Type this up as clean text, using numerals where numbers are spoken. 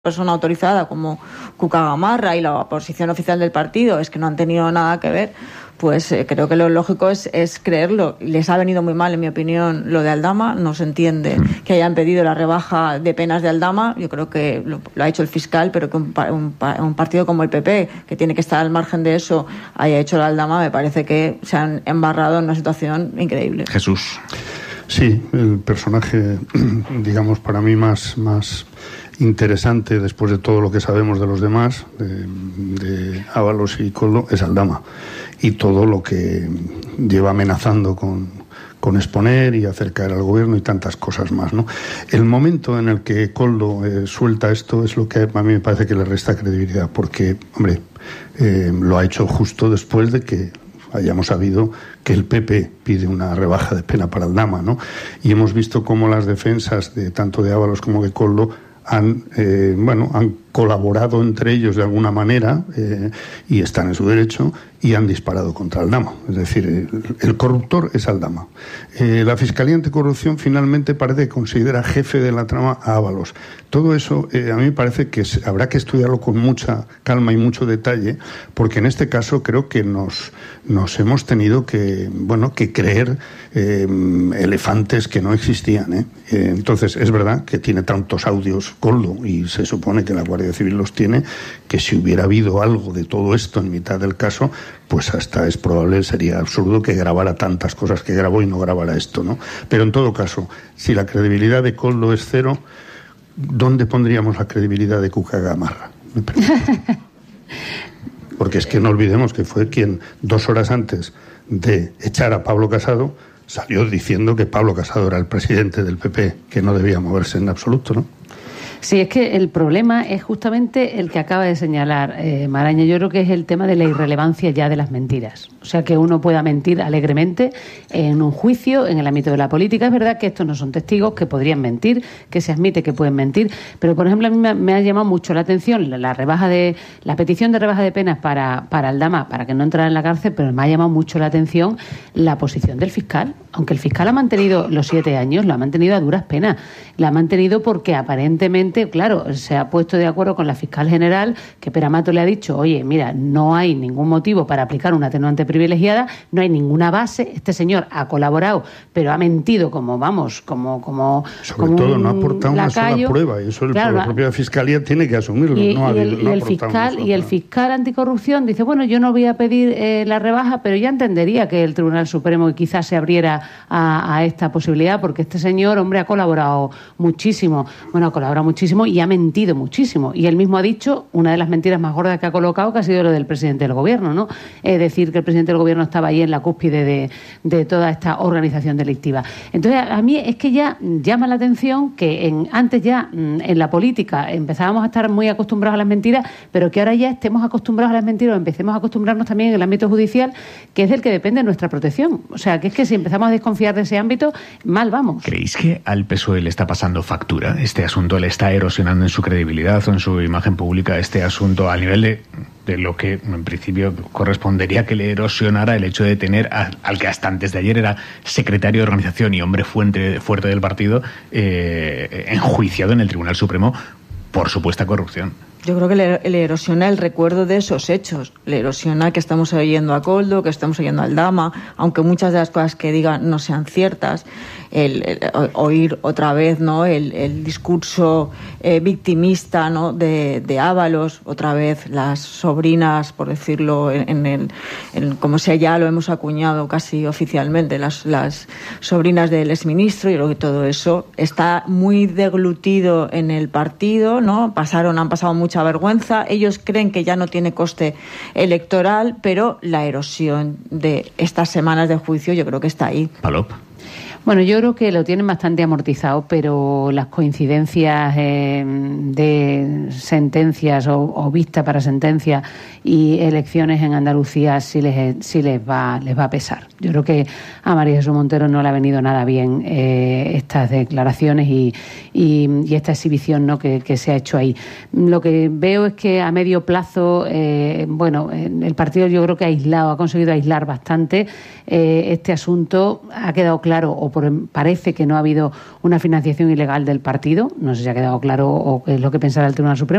persona autorizada como Cuca Gamarra y la posición oficial del partido es que no han tenido nada que ver, pues creo que lo lógico es creerlo. Les ha venido muy mal, en mi opinión, lo de Aldama. No se entiende que hayan pedido la rebaja de penas de Aldama. Yo creo que lo ha hecho el fiscal, pero que un partido como el PP, que tiene que estar al margen de eso, haya hecho la Aldama, me parece que se han embarrado en una situación increíble. Jesús. Sí, el personaje, digamos, para mí más interesante, después de todo lo que sabemos de los demás, de Ábalos y Koldo, es Aldama. Y todo lo que lleva amenazando con exponer y hacer caer al gobierno y tantas cosas más, ¿no? El momento en el que Koldo suelta esto es lo que a mí me parece que le resta credibilidad, porque, hombre, lo ha hecho justo después de que hayamos sabido que el PP pide una rebaja de pena para Aldama, ¿no? Y hemos visto cómo las defensas de tanto de Ábalos como de Koldo han colaborado entre ellos de alguna manera y están en su derecho y han disparado contra Aldama. Es decir, el corruptor es Aldama. La Fiscalía Anticorrupción finalmente parece que considera jefe de la trama a Ábalos. Todo eso a mí me parece que habrá que estudiarlo con mucha calma y mucho detalle, porque en este caso creo que nos hemos tenido que creer elefantes que no existían. Entonces es verdad que tiene tantos audios Koldo, y se supone que la Guardia Civil los tiene, que si hubiera habido algo de todo esto en mitad del caso, pues hasta es probable, sería absurdo que grabara tantas cosas que grabó y no grabara esto, ¿no? Pero en todo caso, si la credibilidad de Koldo es cero, ¿dónde pondríamos la credibilidad de Cuca Gamarra? Me pregunto. Porque es que no olvidemos que fue quien 2 horas antes de echar a Pablo Casado salió diciendo que Pablo Casado era el presidente del PP, que no debía moverse en absoluto, ¿no? Sí, es que el problema es justamente el que acaba de señalar Maraña. Yo creo que es el tema de la irrelevancia ya de las mentiras. O sea, que uno pueda mentir alegremente en un juicio, en el ámbito de la política. Es verdad que estos no son testigos, que podrían mentir, que se admite que pueden mentir. Pero, por ejemplo, a mí me ha llamado mucho la atención la petición de rebaja de penas para Aldama, para que no entrara en la cárcel, pero me ha llamado mucho la atención la posición del fiscal. Aunque el fiscal ha mantenido los 7 años, lo ha mantenido a duras penas. La ha mantenido porque aparentemente, claro, se ha puesto de acuerdo con la fiscal general, que Peramato le ha dicho, oye, mira, no hay ningún motivo para aplicar una atenuante privilegiada, no hay ninguna base, este señor ha colaborado, pero ha mentido como sobre todo no ha aportado una sola prueba, y eso la propia fiscalía tiene que asumirlo. El fiscal anticorrupción dice, bueno, yo no voy a pedir la rebaja, pero ya entendería que el Tribunal Supremo quizás se abriera a esta posibilidad, porque este señor, hombre, ha colaborado muchísimo y ha mentido muchísimo. Y él mismo ha dicho, una de las mentiras más gordas que ha colocado, que ha sido lo del presidente del gobierno, ¿no? Es decir, que el presidente del gobierno estaba ahí en la cúspide de toda esta organización delictiva. Entonces, a mí es que ya llama la atención que antes ya en la política empezábamos a estar muy acostumbrados a las mentiras, pero que ahora ya estemos acostumbrados a las mentiras o empecemos a acostumbrarnos también en el ámbito judicial, que es del que depende nuestra protección. O sea, que es que si empezamos a desconfiar de ese ámbito, mal vamos. ¿Creéis que al PSOE le está pasando factura este asunto? ¿Le está erosionando en su credibilidad o en su imagen pública este asunto a nivel de lo que en principio correspondería que le erosionara el hecho de tener al que hasta antes de ayer era secretario de organización y hombre fuerte del partido enjuiciado en el Tribunal Supremo por supuesta corrupción? Yo creo que le erosiona el recuerdo de esos hechos, le erosiona que estamos oyendo a Koldo, que estamos oyendo a Aldama, aunque muchas de las cosas que digan no sean ciertas, el oír otra vez, ¿no?, el discurso victimista, ¿no?, de Ábalos, otra vez las sobrinas, por decirlo, como sea, ya lo hemos acuñado casi oficialmente, las sobrinas del exministro. Yo creo que todo eso está muy deglutido en el partido, ¿no? Han pasado mucha vergüenza, ellos creen que ya no tiene coste electoral, pero la erosión de estas semanas de juicio yo creo que está ahí. Palop. Bueno, yo creo que lo tienen bastante amortizado, pero las coincidencias de sentencias o vista para sentencia y elecciones en Andalucía sí les va a pesar. Yo creo que a María Jesús Montero no le ha venido nada bien estas declaraciones y esta exhibición, ¿no?, que se ha hecho ahí. Lo que veo es que a medio plazo, el partido yo creo que ha conseguido aislar bastante este asunto. Ha quedado claro, o parece que no ha habido una financiación ilegal del partido. No sé si ha quedado claro o qué es lo que pensará el Tribunal Supremo.